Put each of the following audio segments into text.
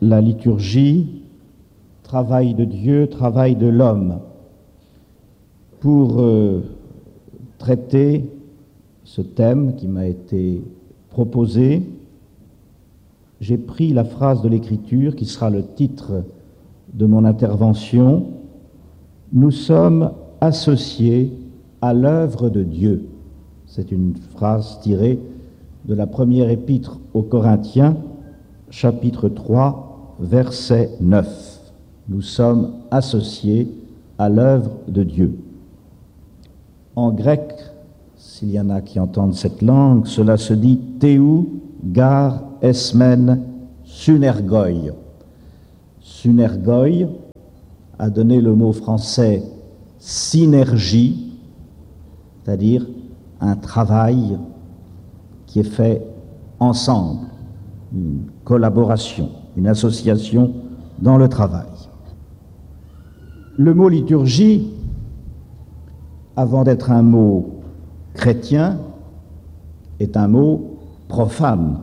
la liturgie, travail de Dieu, travail de l'homme. Pour traiter ce thème qui m'a été proposé, j'ai pris la phrase de l'Écriture qui sera le titre de mon intervention. Nous sommes associés à l'œuvre de Dieu. C'est une phrase tirée de la première épître aux Corinthiens, chapitre 3, verset 9. Nous sommes associés à l'œuvre de Dieu. En grec, s'il y en a qui entendent cette langue, cela se dit Théou, gar, esmen, sunergoi. Sunergoi a donné le mot français synergie, c'est-à-dire un travail qui est fait ensemble, une collaboration, une association dans le travail. Le mot liturgie, avant d'être un mot chrétien, est un mot profane,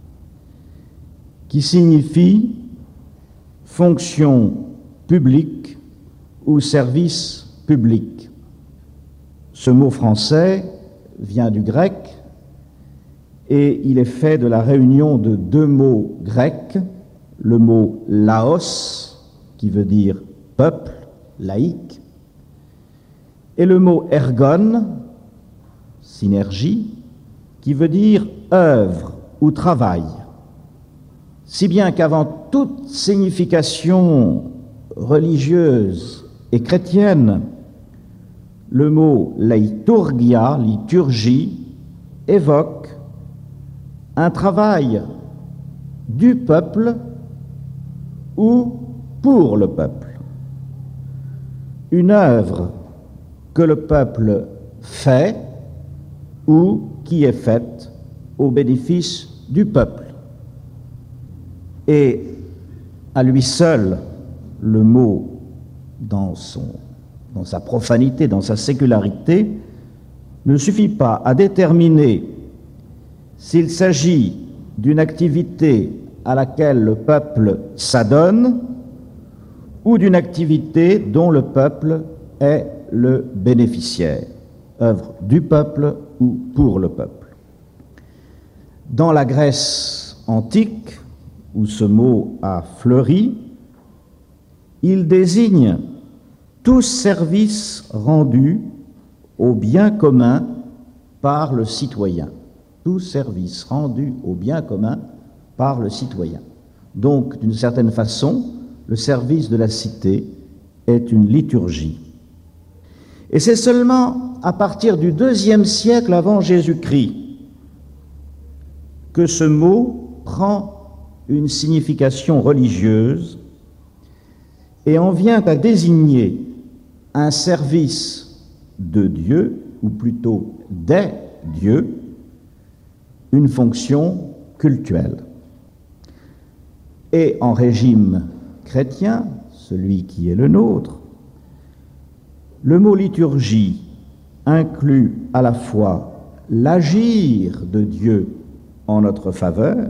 qui signifie fonction publique ou service public. Ce mot français vient du grec et il est fait de la réunion de deux mots grecs, le mot laos, qui veut dire peuple, laïque, et le mot ergon, synergie, qui veut dire œuvre ou travail. Si bien qu'avant toute signification religieuse et chrétienne, le mot leiturgia, liturgie, évoque un travail du peuple ou pour le peuple. Une œuvre que le peuple fait ou qui est faite au bénéfice du peuple. Et à lui seul, le mot, dans sa profanité, dans sa sécularité, ne suffit pas à déterminer s'il s'agit d'une activité à laquelle le peuple s'adonne ou d'une activité dont le peuple est le bénéficiaire, œuvre du peuple ou pour le peuple. Dans la Grèce antique, où ce mot a fleuri, il désigne tout service rendu au bien commun par le citoyen. Tout service rendu au bien commun par le citoyen. Donc, d'une certaine façon, le service de la cité est une liturgie. Et c'est seulement à partir du IIe siècle avant Jésus-Christ que ce mot prend une signification religieuse et en vient à désigner un service de Dieu, ou plutôt des dieux, une fonction cultuelle. Et en régime chrétien, celui qui est le nôtre, le mot liturgie inclut à la fois l'agir de Dieu en notre faveur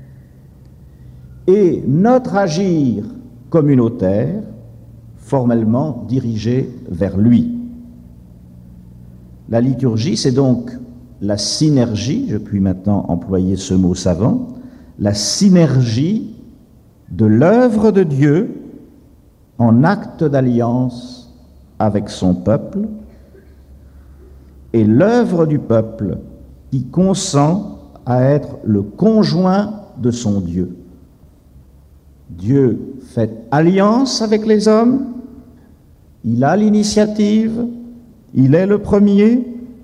et notre agir communautaire, formellement dirigé vers lui. La liturgie, c'est donc la synergie, je puis maintenant employer ce mot savant, la synergie de l'œuvre de Dieu en acte d'alliance avec son peuple et l'œuvre du peuple qui consent à être le conjoint de son Dieu. Dieu fait alliance avec les hommes, il a l'initiative, il est le premier,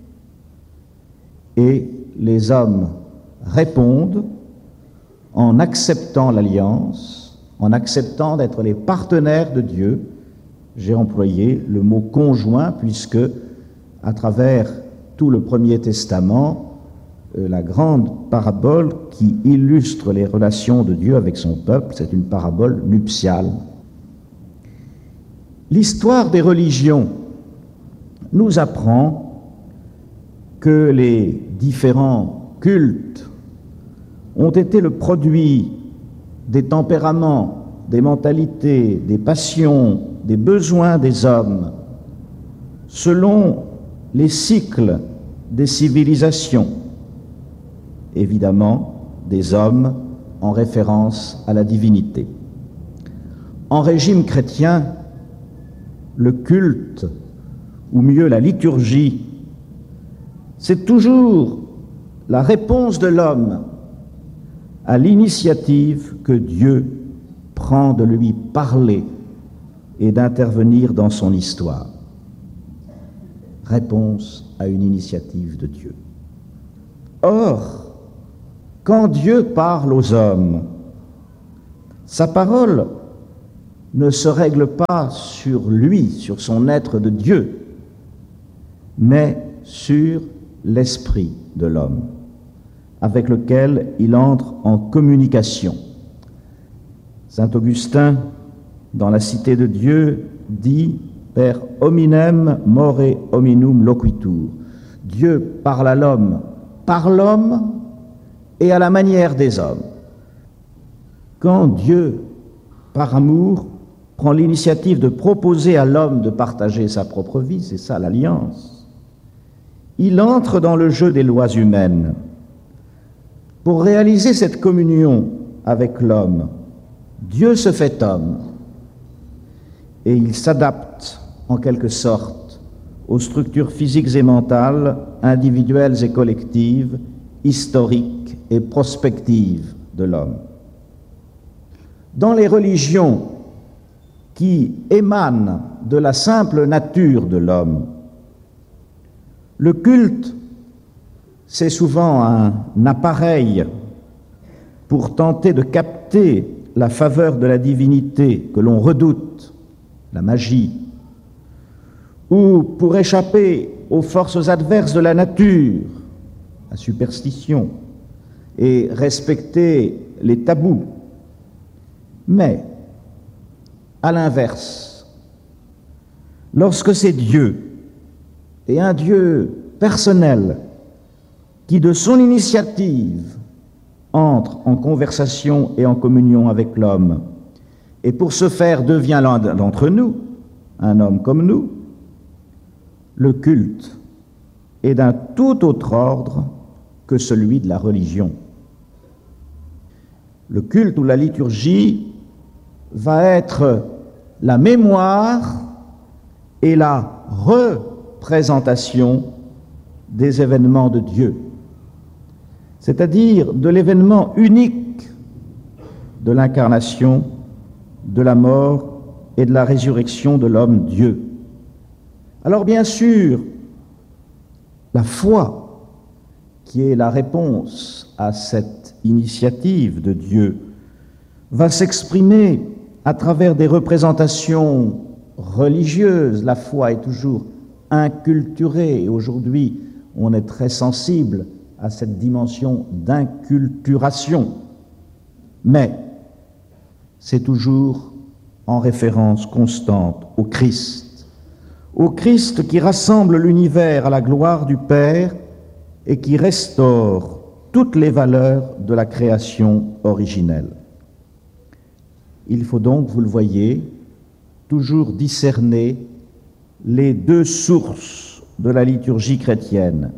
et les hommes répondent en acceptant l'alliance, en acceptant d'être les partenaires de Dieu. J'ai employé le mot conjoint puisque, à travers tout le Premier Testament, la grande parabole qui illustre les relations de Dieu avec son peuple, c'est une parabole nuptiale. L'histoire des religions nous apprend que les différents cultes ont été le produit des tempéraments, des mentalités, des passions, des besoins des hommes, selon les cycles des civilisations, évidemment des hommes en référence à la divinité. En régime chrétien, le culte, ou mieux la liturgie, c'est toujours la réponse de l'homme à l'initiative que Dieu prend de lui parler et d'intervenir dans son histoire. Réponse à une initiative de Dieu. Or, quand Dieu parle aux hommes, sa parole ne se règle pas sur lui, sur son être de Dieu, mais sur l'esprit de l'homme, avec lequel il entre en communication. Saint Augustin, dans la Cité de Dieu, dit « Per hominem more hominum loquitur ». Dieu parle à l'homme par l'homme et à la manière des hommes. Quand Dieu, par amour, prend l'initiative de proposer à l'homme de partager sa propre vie, c'est ça l'alliance, il entre dans le jeu des lois humaines. Pour réaliser cette communion avec l'homme, Dieu se fait homme et il s'adapte en quelque sorte aux structures physiques et mentales, individuelles et collectives, historiques et prospectives de l'homme. Dans les religions qui émanent de la simple nature de l'homme, le culte, c'est souvent un appareil pour tenter de capter la faveur de la divinité que l'on redoute, la magie, ou pour échapper aux forces adverses de la nature, la superstition, et respecter les tabous. Mais, à l'inverse, lorsque c'est Dieu, et un Dieu personnel, qui de son initiative entre en conversation et en communion avec l'homme, et pour ce faire devient l'un d'entre nous, un homme comme nous, le culte est d'un tout autre ordre que celui de la religion. Le culte ou la liturgie va être la mémoire et la représentation des événements de Dieu, c'est-à-dire de l'événement unique de l'incarnation, de la mort et de la résurrection de l'homme Dieu. Alors bien sûr, la foi, qui est la réponse à cette initiative de Dieu, va s'exprimer à travers des représentations religieuses. La foi est toujours inculturée, et aujourd'hui on est très sensible à cette dimension d'inculturation. Mais c'est toujours en référence constante au Christ qui rassemble l'univers à la gloire du Père et qui restaure toutes les valeurs de la création originelle. Il faut donc, vous le voyez, toujours discerner les deux sources de la liturgie chrétienne.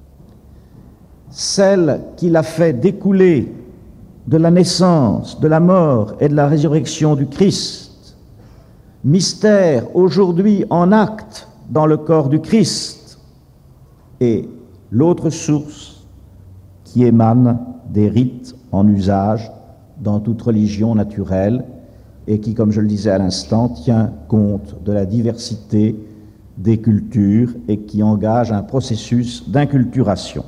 Celle qui l'a fait découler de la naissance, de la mort et de la résurrection du Christ, mystère aujourd'hui en acte dans le corps du Christ, et l'autre source qui émane des rites en usage dans toute religion naturelle et qui, comme je le disais à l'instant, tient compte de la diversité des cultures et qui engage un processus d'inculturation.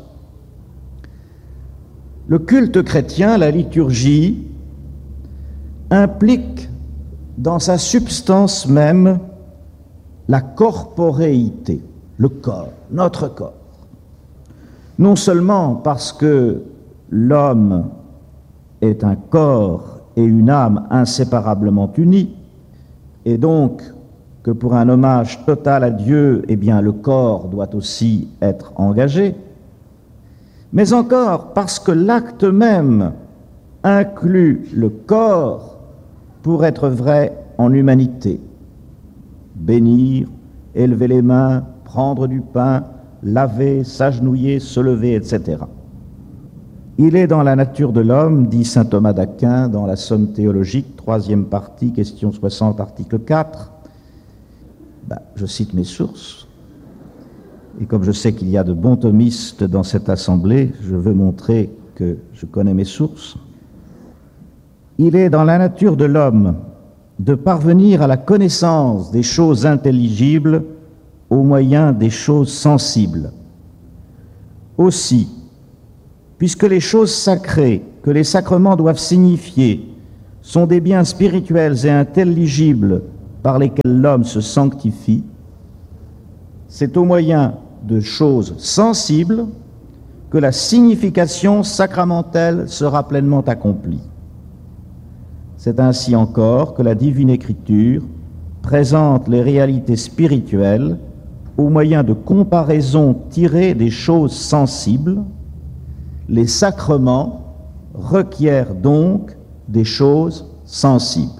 Le culte chrétien, la liturgie, implique dans sa substance même la corporéité, le corps, notre corps. Non seulement parce que l'homme est un corps et une âme inséparablement unis, et donc que pour un hommage total à Dieu, eh bien, le corps doit aussi être engagé, mais encore parce que l'acte même inclut le corps pour être vrai en humanité. Bénir, élever les mains, prendre du pain, laver, s'agenouiller, se lever, etc. Il est dans la nature de l'homme, dit saint Thomas d'Aquin dans la Somme théologique, 3e partie, question 60, article 4. Je cite mes sources. Et comme je sais qu'il y a de bons thomistes dans cette assemblée, je veux montrer que je connais mes sources. Il est dans la nature de l'homme de parvenir à la connaissance des choses intelligibles au moyen des choses sensibles. Aussi, puisque les choses sacrées que les sacrements doivent signifier sont des biens spirituels et intelligibles par lesquels l'homme se sanctifie, c'est au moyen de choses sensibles que la signification sacramentelle sera pleinement accomplie. C'est ainsi encore que la Divine Écriture présente les réalités spirituelles au moyen de comparaisons tirées des choses sensibles. Les sacrements requièrent donc des choses sensibles.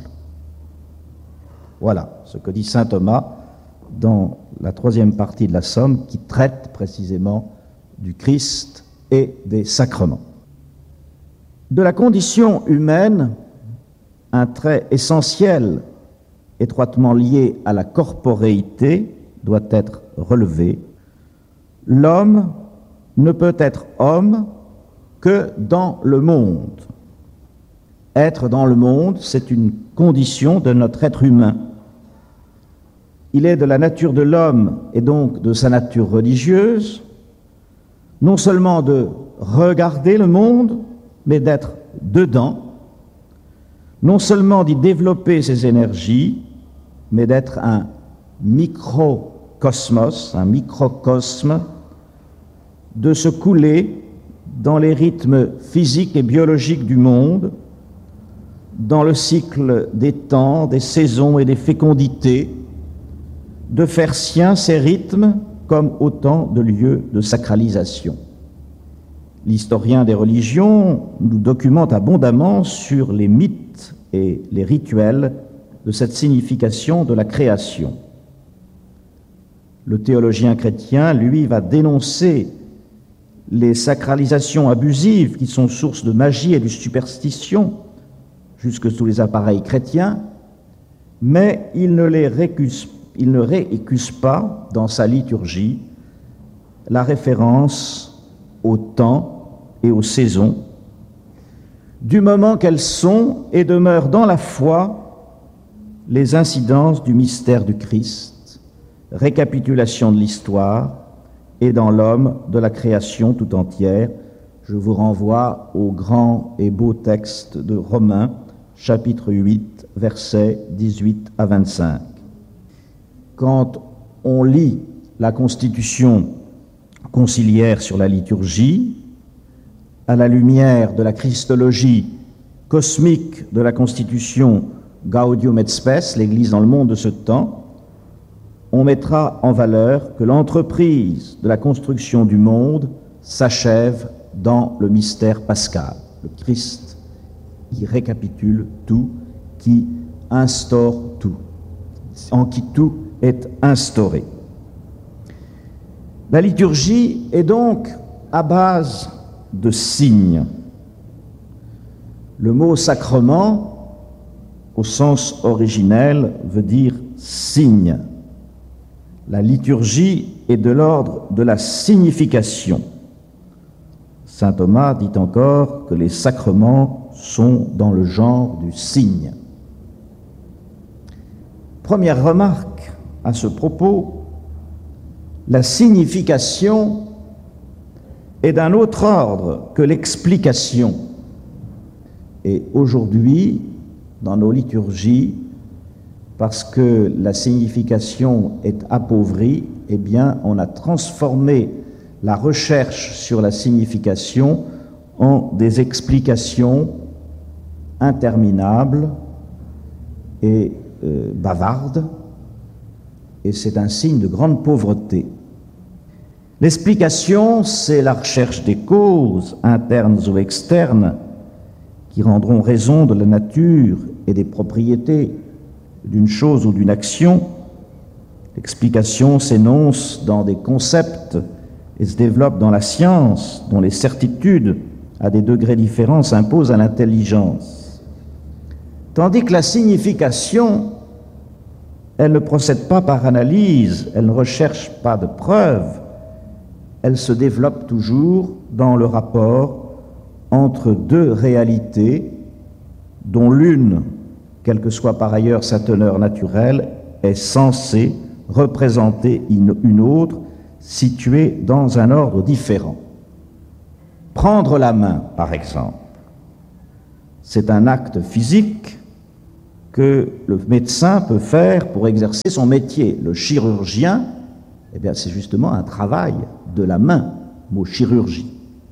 Voilà ce que dit saint Thomas dans la 3e partie de la Somme qui traite précisément du Christ et des sacrements. De la condition humaine, un trait essentiel, étroitement lié à la corporéité, doit être relevé. L'homme ne peut être homme que dans le monde. Être dans le monde, c'est une condition de notre être humain. Il est de la nature de l'homme et donc de sa nature religieuse, non seulement de regarder le monde, mais d'être dedans, non seulement d'y développer ses énergies, mais d'être un microcosmos, un microcosme, de se couler dans les rythmes physiques et biologiques du monde, dans le cycle des temps, des saisons et des fécondités, de faire sien ces rythmes comme autant de lieux de sacralisation. L'historien des religions nous documente abondamment sur les mythes et les rituels de cette signification de la création. Le théologien chrétien, lui, va dénoncer les sacralisations abusives qui sont source de magie et de superstition, jusque sous les appareils chrétiens, mais il ne réécuse pas dans sa liturgie la référence au temps et aux saisons, du moment qu'elles sont et demeurent dans la foi les incidences du mystère du Christ, récapitulation de l'histoire et dans l'homme de la création tout entière. Je vous renvoie au grand et beau texte de Romains, chapitre 8, versets 18 à 25. Quand on lit la constitution conciliaire sur la liturgie, à la lumière de la christologie cosmique de la constitution Gaudium et Spes, l'Église dans le monde de ce temps, on mettra en valeur que l'entreprise de la construction du monde s'achève dans le mystère pascal, le Christ qui récapitule tout, qui instaure tout, en qui tout est instauré. La liturgie est donc à base de signes. Le mot sacrement, au sens originel, veut dire signe. La liturgie est de l'ordre de la signification. Saint Thomas dit encore que les sacrements sont dans le genre du signe. Première remarque à ce propos, la signification est d'un autre ordre que l'explication. Et aujourd'hui, dans nos liturgies, parce que la signification est appauvrie, eh bien, on a transformé la recherche sur la signification en des explications interminables et bavardes, et c'est un signe de grande pauvreté. L'explication, c'est la recherche des causes, internes ou externes, qui rendront raison de la nature et des propriétés d'une chose ou d'une action. L'explication s'énonce dans des concepts et se développe dans la science, dont les certitudes, à des degrés différents, s'imposent à l'intelligence. Tandis que la signification, elle ne procède pas par analyse, elle ne recherche pas de preuves, elle se développe toujours dans le rapport entre deux réalités, dont l'une, quelle que soit par ailleurs sa teneur naturelle, est censée représenter une autre située dans un ordre différent. Prendre la main, par exemple, c'est un acte physique que le médecin peut faire pour exercer son métier. Le chirurgien, eh bien, c'est justement un travail de la main, mot chirurgie.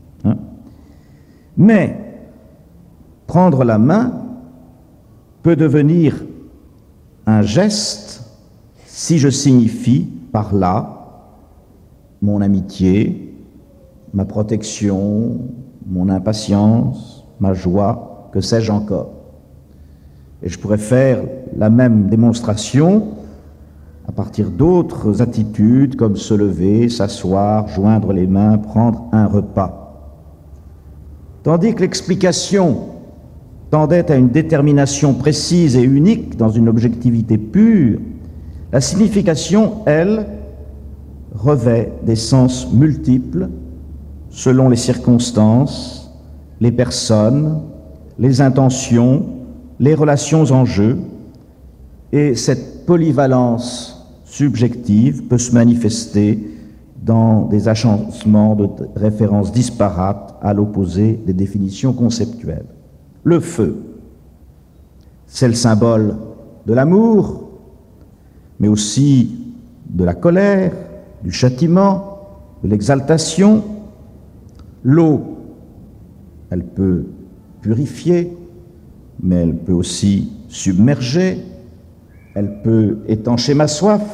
Mais prendre la main peut devenir un geste si je signifie par là mon amitié, ma protection, mon impatience, ma joie, que sais-je encore. Et je pourrais faire la même démonstration à partir d'autres attitudes comme se lever, s'asseoir, joindre les mains, prendre un repas. Tandis que l'explication tendait à une détermination précise et unique dans une objectivité pure, la signification, elle, revêt des sens multiples selon les circonstances, les personnes, les intentions, les relations en jeu, et cette polyvalence subjective peut se manifester dans des agencements de références disparates à l'opposé des définitions conceptuelles. Le feu, c'est le symbole de l'amour, mais aussi de la colère, du châtiment, de l'exaltation. L'eau, elle peut purifier, mais elle peut aussi submerger, elle peut étancher ma soif.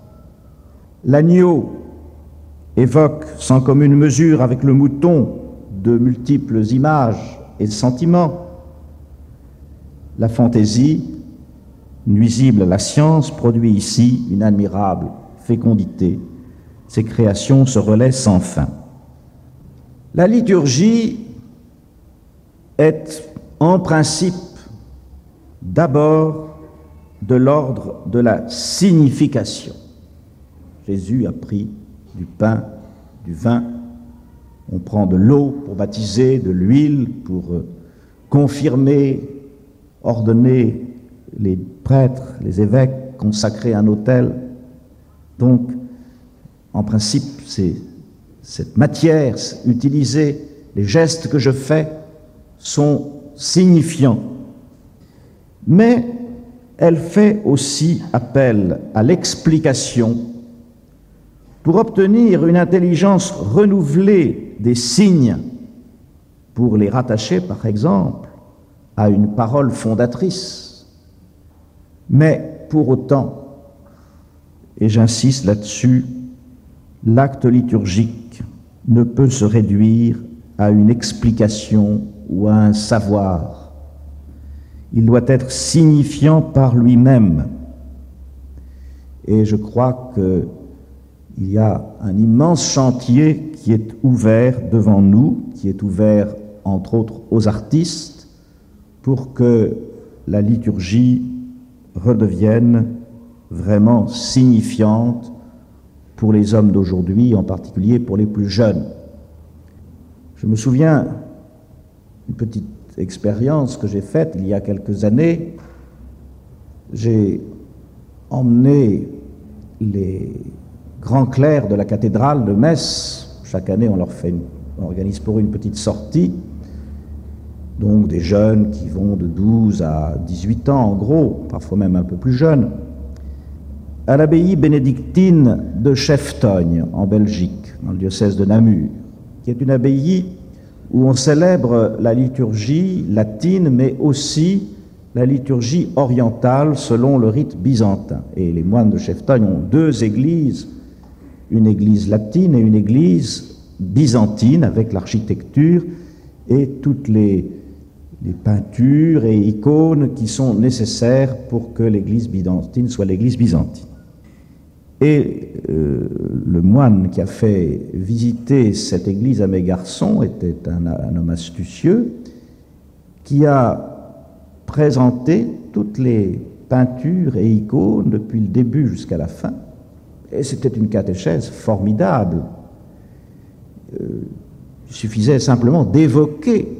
L'agneau évoque sans commune mesure avec le mouton de multiples images et sentiments. La fantaisie, nuisible à la science, produit ici une admirable fécondité. Ces créations se relaient sans fin. La liturgie est en principe d'abord de l'ordre de la signification. Jésus a pris du pain, du vin, on prend de l'eau pour baptiser, de l'huile pour confirmer, ordonner les prêtres, les évêques, consacrer un autel. Donc, en principe, c'est cette matière utilisée, les gestes que je fais sont signifiants. Mais elle fait aussi appel à l'explication pour obtenir une intelligence renouvelée des signes, pour les rattacher, par exemple, à une parole fondatrice. Mais pour autant, et j'insiste là-dessus, l'acte liturgique ne peut se réduire à une explication ou à un savoir. Il doit être signifiant par lui-même. Et je crois qu'il y a un immense chantier qui est ouvert devant nous, qui est ouvert entre autres aux artistes, pour que la liturgie redevienne vraiment signifiante pour les hommes d'aujourd'hui, en particulier pour les plus jeunes. Je me souviens d'une petite expérience que j'ai faite il y a quelques années. J'ai emmené les grands clercs de la cathédrale de Metz. Chaque année, on organise pour eux une petite sortie. Donc des jeunes qui vont de 12 à 18 ans, en gros, parfois même un peu plus jeunes, à l'abbaye bénédictine de Cheftogne, en Belgique, dans le diocèse de Namur, qui est une abbaye où on célèbre la liturgie latine, mais aussi la liturgie orientale selon le rite byzantin. Et les moines de Cheftogne ont deux églises, une église latine et une église byzantine, avec l'architecture et toutes les des peintures et icônes qui sont nécessaires pour que l'Église byzantine soit l'Église byzantine. Et le moine qui a fait visiter cette église à mes garçons était un homme astucieux qui a présenté toutes les peintures et icônes depuis le début jusqu'à la fin. Et c'était une catéchèse formidable. Il suffisait simplement d'évoquer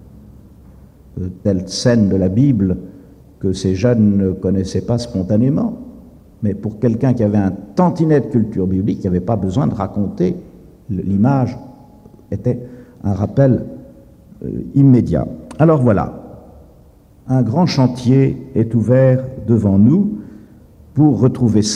telle scène de la Bible que ces jeunes ne connaissaient pas spontanément. Mais pour quelqu'un qui avait un tantinet de culture biblique, il n'y avait pas besoin de raconter. L'image était un rappel immédiat. Alors voilà, un grand chantier est ouvert devant nous pour retrouver